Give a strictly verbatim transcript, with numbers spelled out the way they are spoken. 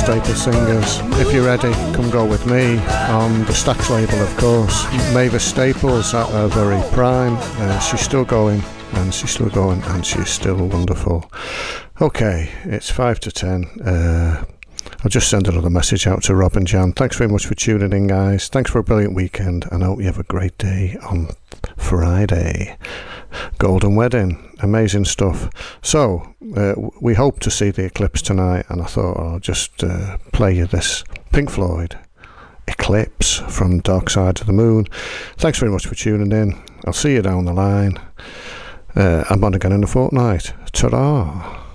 Staple Singers. If you're ready, come go with me on the Stax label, of course. Mavis Staples at her very prime. Uh, she's still going, and she's still going, and she's still wonderful. Okay, it's five to ten. Uh, I'll just send another message out to Rob and Jan. Thanks very much for tuning in, guys. Thanks for a brilliant weekend, and I hope you have a great day on Friday. Golden Wedding, amazing stuff. So, uh, we hope to see the eclipse tonight, and I thought I'll just uh, play you this Pink Floyd Eclipse from Dark Side of the Moon. Thanks very much for tuning in. I'll see you down the line. Uh, I'm on again in a fortnight. Ta-da!